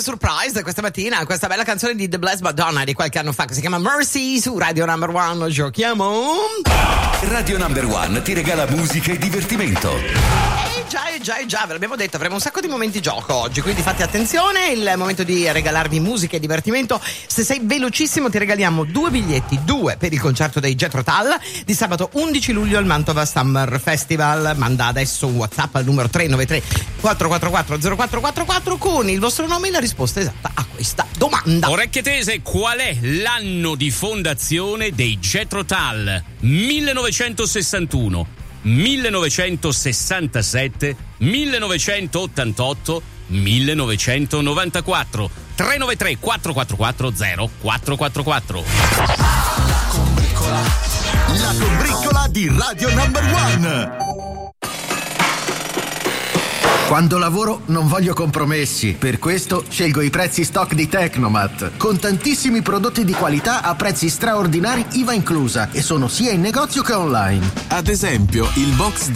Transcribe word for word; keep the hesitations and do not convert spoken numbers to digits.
surprise questa mattina, questa bella canzone di The Blessed Madonna di qualche anno fa che si chiama Mercy su Radio Number One. Giochiamo. Radio Number One ti regala musica e divertimento. Eh già, eh già, eh già, ve l'abbiamo detto, avremo un sacco di momenti gioco oggi, quindi fate attenzione, è il momento di regalarvi musica e divertimento. Se sei velocissimo ti regaliamo due biglietti, due per il concerto dei Jethro Tull di sabato undici luglio al Mantova Summer Festival. Manda adesso un WhatsApp al numero tre nove tre quattro quattro quattro zero quattro quattro quattro con il vostro nome e la risposta esatta a questa domanda. Orecchie tese, qual è l'anno di fondazione dei Jethro Tull? millenovecentosessantuno, millenovecentosessantasette, millenovecentottantotto, millenovecentonovantaquattro. tre nove tre quattro quattro quattro zero quattro quattro quattro. La combriccola, la combriccola di Radio Number One. Quando lavoro non voglio compromessi, per questo scelgo i prezzi stock di Tecnomat, con tantissimi prodotti di qualità a prezzi straordinari I V A inclusa, e sono sia in negozio che online. Ad esempio, il box